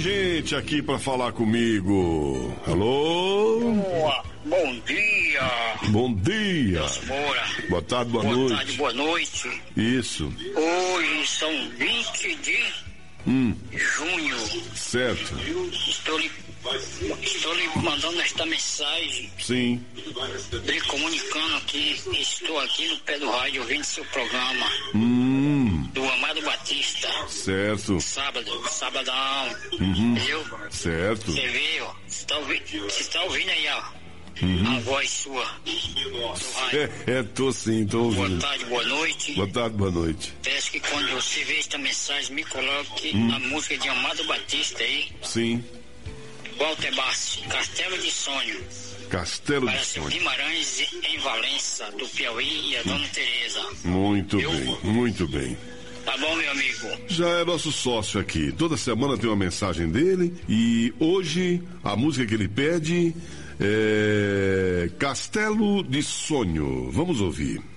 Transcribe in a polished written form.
gente aqui para falar comigo. Alô? Bom dia. Bom dia. Moura. Boa tarde, boa noite. Boa tarde, boa noite. Isso. Hoje são 20 de junho. Certo. Estou lhe mandando esta mensagem. Sim. Lhe comunicando que estou aqui no pé do rádio ouvindo seu programa. Do Amado Batista. Certo. Sabadão. Viu? Certo. Você vê, ó. Você está ouvindo aí, ó. A voz sua. Tô sim, tô ouvindo. Boa tarde, boa noite. Boa tarde, boa noite. Peço que quando você vê esta mensagem, me coloque a música de Amado Batista aí. Sim. Walter Bassi, Castelo de Sonho. Castelo de Para seu Sonho. Guimarães em Valença, do Piauí, e a Dona Tereza. Muito bem, muito bem. Tá bom, meu amigo? Já é nosso sócio aqui. Toda semana tem uma mensagem dele e hoje a música que ele pede é Castelo de Sonho. Vamos ouvir.